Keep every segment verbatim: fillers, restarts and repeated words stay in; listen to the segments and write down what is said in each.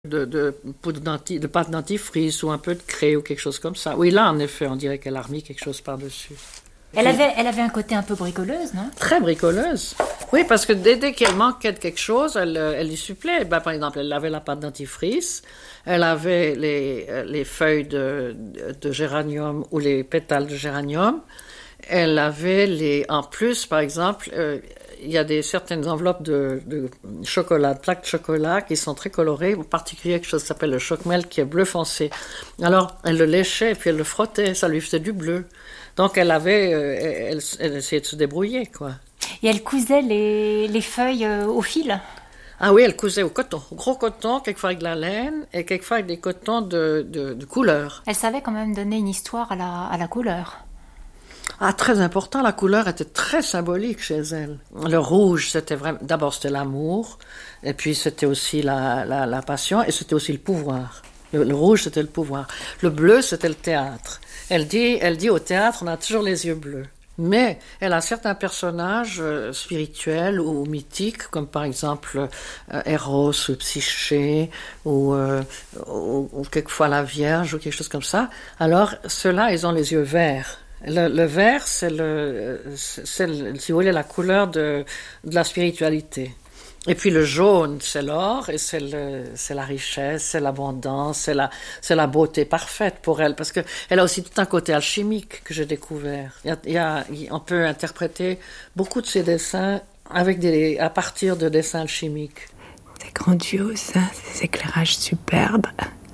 de, de, poudre d'anti, de pâte dentifrice ou un peu de craie ou quelque chose comme ça. Oui, là, en effet, on dirait qu'elle a remis quelque chose par-dessus. Elle avait, elle avait un côté un peu bricoleuse, non? Très bricoleuse. Oui, parce que dès, dès qu'elle manquait de quelque chose, elle, elle y supplée. Ben, par exemple, elle avait la pâte dentifrice, elle avait les, les feuilles de, de géranium ou les pétales de géranium. Elle avait les... En plus, par exemple, euh, il y a des, certaines enveloppes de, de chocolat, de plaques de chocolat qui sont très colorées, en particulier quelque chose qui s'appelle le chocmel qui est bleu foncé. Alors, elle le léchait et puis elle le frottait, ça lui faisait du bleu. Donc, elle avait... Euh, elle, elle essayait de se débrouiller, quoi. Et elle cousait les, les feuilles euh, au fil? Ah oui, elle cousait au coton, au gros coton, quelquefois avec de la laine et quelquefois avec des cotons de, de, de couleur. Elle savait quand même donner une histoire à la, à la couleur. Ah, très important, la couleur était très symbolique chez elle. Le rouge, c'était vraiment... D'abord, c'était l'amour, et puis c'était aussi la, la, la passion, et c'était aussi le pouvoir. Le, le rouge, c'était le pouvoir. Le bleu, c'était le théâtre. Elle dit, elle dit au théâtre, on a toujours les yeux bleus. Mais elle a certains personnages euh, spirituels ou mythiques, comme par exemple euh, Eros ou Psyché, ou, euh, ou, ou quelquefois la Vierge, ou quelque chose comme ça. Alors, ceux-là, ils ont les yeux verts. Le, le vert, c'est, le, c'est le, si vous voulez, la couleur de, de la spiritualité. Et puis le jaune, c'est l'or, et c'est, le, c'est la richesse, c'est l'abondance, c'est la, c'est la beauté parfaite pour elle, parce qu'elle a aussi tout un côté alchimique que j'ai découvert. Il y a, il y a, on peut interpréter beaucoup de ses dessins avec des, à partir de dessins alchimiques. C'est grandiose, hein, ces éclairages superbes.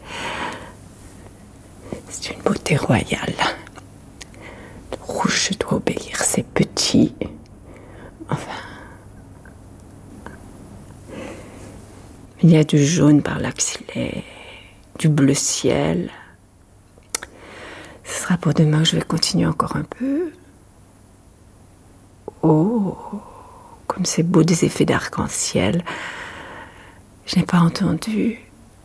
C'est une beauté royale. Le rouge doit obéir, c'est petit. Enfin... Il y a du jaune par l'axillaire, du bleu ciel. Ce sera pour demain que je vais continuer encore un peu. Oh, comme c'est beau des effets d'arc-en-ciel. Je n'ai pas entendu.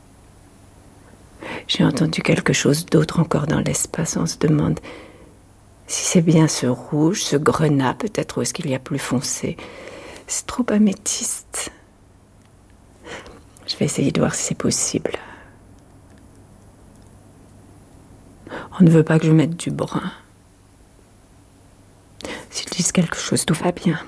J'ai entendu quelque chose d'autre encore dans l'espace. On se demande si c'est bien ce rouge, ce grenat, peut-être, ou est-ce qu'il y a plus foncé. C'est trop améthyste. Je vais essayer de voir si c'est possible. On ne veut pas que je mette du brun. S'ils disent quelque chose, tout va bien.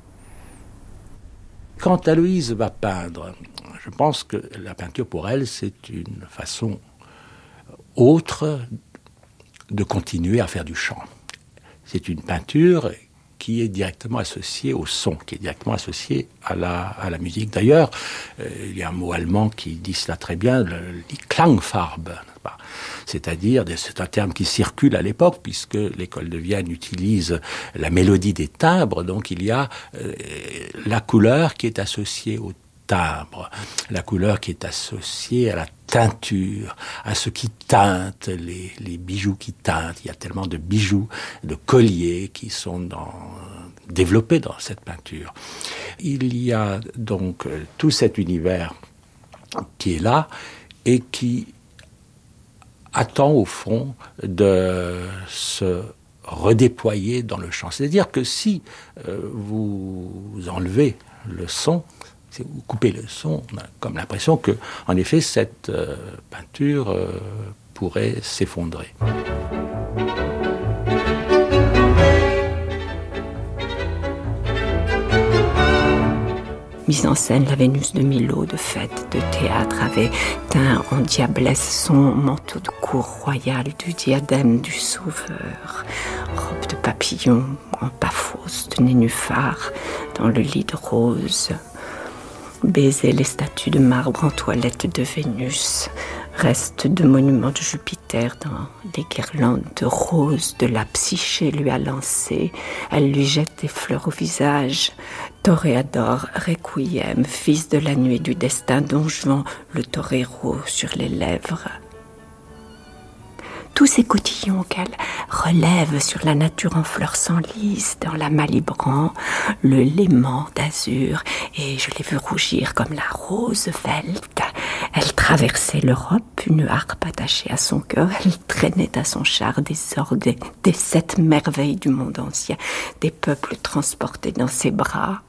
Quand Aloïse va peindre, je pense que la peinture pour elle, c'est une façon autre de continuer à faire du chant. C'est une peinture qui est directement associé au son, qui est directement associé à la, à la musique. D'ailleurs, euh, il y a un mot allemand qui dit cela très bien, le, le Klangfarbe, c'est-à-dire, c'est un terme qui circule à l'époque, puisque l'école de Vienne utilise la mélodie des timbres, donc il y a euh, la couleur qui est associée au timbre, la couleur qui est associée à la teinture, à ce qui teinte, les, les bijoux qui teintent. Il y a tellement de bijoux, de colliers qui sont dans, développés dans cette peinture. Il y a donc euh, tout cet univers qui est là et qui attend au fond de se redéployer dans le chant. C'est-à-dire que si euh, vous enlevez le son, si vous coupez le son, on a comme l'impression que, en effet, cette euh, peinture euh, pourrait s'effondrer. Mise en scène, la Vénus de Milo, de fête, de théâtre, avait teint en diablesse son manteau de cour royale, du diadème du sauveur, robe de papillon en paphos de nénuphar, dans le lit de rose. Baiser les statues de marbre en toilette de Vénus, reste de monuments de Jupiter dans les guirlandes de roses de la Psyché lui a lancé. Elle lui jette des fleurs au visage. Toréador, requiem, fils de la nuit et du destin, Don Juan, le torero sur les lèvres. Tous ces cotillons qu'elle relève sur la nature en fleurs s'enlisent dans la malibran, le léman d'azur, et je l'ai vue rougir comme la Roosevelt. Elle traversait l'Europe, une harpe attachée à son cœur, elle traînait à son char des orgues, des sept merveilles du monde ancien, des peuples transportés dans ses bras.